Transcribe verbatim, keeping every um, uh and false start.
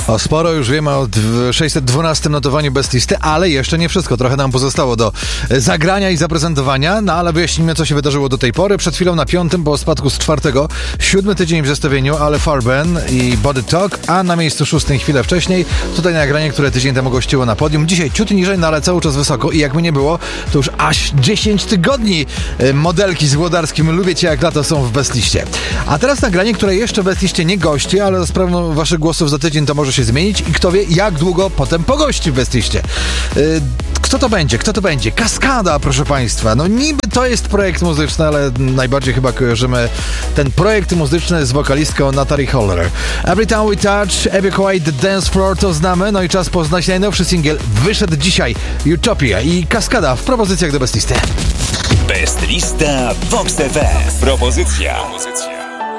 O, sporo już wiemy o sześćset dwunastym notowaniu Best Listy, ale jeszcze nie wszystko. Trochę nam pozostało do zagrania i zaprezentowania, no ale wyjaśnijmy, co się wydarzyło do tej pory. Przed chwilą na piątym, po spadku z czwartego, siódmy tydzień w zestawieniu, ale Farben i Body Talk, a na miejscu szóstym chwilę wcześniej tutaj nagranie, które tydzień temu gościło na podium. Dzisiaj ciut niżej, no ale cały czas wysoko i jakby nie było, to już aż dziesięć tygodni modelki z Włodarskim Lubię Cię jak lato są w Best Liście. A teraz nagranie, które jeszcze w Best Liście nie gości, ale za sprawą waszych głosów za tydzień to może się zmienić i kto wie, jak długo potem pogości w Best Liście. Yy, kto to będzie? Kto to będzie? Kaskada, proszę państwa. No niby to jest projekt muzyczny, ale najbardziej chyba kojarzymy ten projekt muzyczny z wokalistką Natalie Holler. Every Time We Touch, Every Quiet The Dance Floor to znamy, no i czas poznać najnowszy singiel. Wyszedł dzisiaj, Utopia i Kaskada w propozycjach do Best Listy. Best Lista Vox F M. Propozycja. Propozycja.